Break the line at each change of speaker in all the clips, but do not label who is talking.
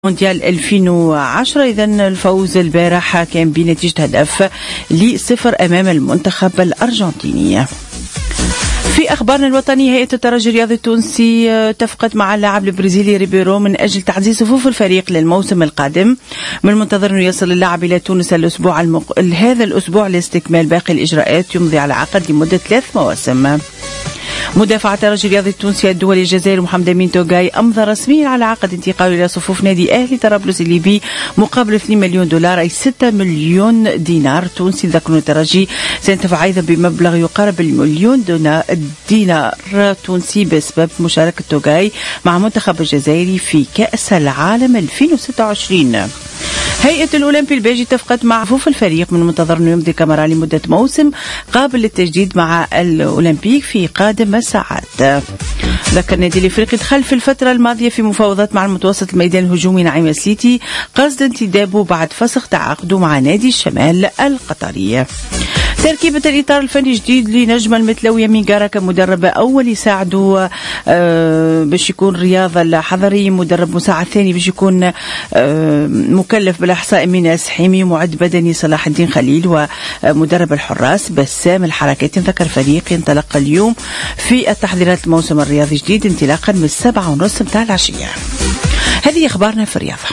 مونديال 2010. إذن الفوز البارح كان بنتيجة هدف ل0 أمام المنتخب الأرجنتيني. في أخبارنا الوطنية، هيئة الترجي الرياضي التونسي اتفقت مع اللاعب البرازيلي ريبيرو من أجل تعزيز صفوف الفريق للموسم القادم. من المنتظر أن يصل اللاعب إلى تونس هذا الأسبوع لاستكمال باقي الإجراءات، يمضي على عقد لمدة 3 مواسم. مدافع الترجي الرياضي التونسي الدولي الجزائري محمد أمين توغاي أمضى رسميا على عقد انتقاله إلى صفوف نادي أهلي طرابلس الليبي مقابل 2 مليون دولار أي 6 مليون دينار تونسي. ذكر الترجي سينتفع أيضا بمبلغ يقارب المليون دينار تونسي بسبب مشاركة توغاي مع منتخب الجزائري في كأس العالم 2026. هيئة الأولمبي البيجي اتفقت مع صفوف الفريق من المنتظر أنه يمضي كاميرا لمدة موسم قابل للتجديد مع الأولمبيك في قادم الساعات. ذكر النادي الإفريقي دخل في الفترة الماضية في مفاوضات مع المتوسط الميدان الهجومي نعيم السليتي قصد انتدابه بعد فسخ تعاقده مع نادي الشمال القطري. تركيبة الإطار الفني جديد لنجم المتلوي يمين جارة كمدرب أول يساعده باش يكون رياضة الحضري، مدرب مساعد ثاني باش يكون مكلف بالإحصاء من السحيمي، معد بدني صلاح الدين خليل، ومدرب الحراس بسام الحركات. ذكر فريق ينطلق اليوم في التحضيرات الموسم الرياضي الجديد انطلاقا من 7:30 متاع العشية. هذه أخبارنا في الرياضة.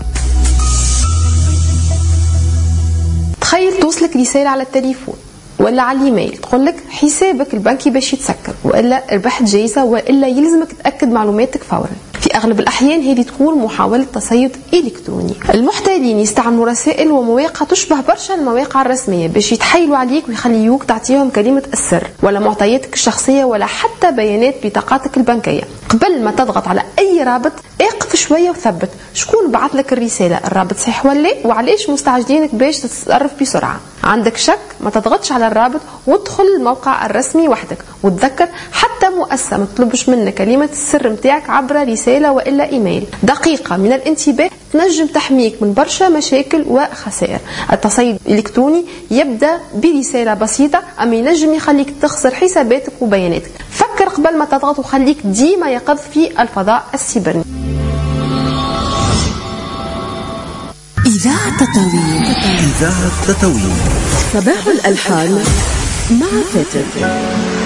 تخيل توصلك رسالة على التليفون ولا على الايميل تقولك حسابك البنكي باش يتسكر، والا ربحت جايزة، والا يلزمك تأكد معلوماتك فورا. في أغلب الأحيان هذه تكون محاولة تصيد إلكتروني. المحتالين يستعملوا رسائل ومواقع تشبه برشا المواقع الرسمية باش يتحايلوا عليك ويخليوك تعطيهم كلمة السر ولا معطياتك الشخصية ولا حتى بيانات بطاقاتك البنكية. قبل ما تضغط على أي رابط اقف شوية وثبت شكون بعث لك الرسالة، الرابط صحيح ولا وعليش مستعجلينك باش تتصرف بسرعة. عندك شك ما تضغطش على الرابط وادخل الموقع الرسمي وحدك. وتذكر حتى مؤسسة ما تطلبش منك كلمة السر متاعك عبر رسالة وإلا إيميل. دقيقة من الانتباه تنجم تحميك من برشا مشاكل وخسائر. التصيد الإلكتروني يبدأ برسالة بسيطة أما ينجم يخليك تخسر حساباتك وبياناتك. فكر قبل ما تضغط وخليك ديما يقظ في الفضاء السيبراني.
إذاعة تطاوين.
صباح الألحان مع فاتن.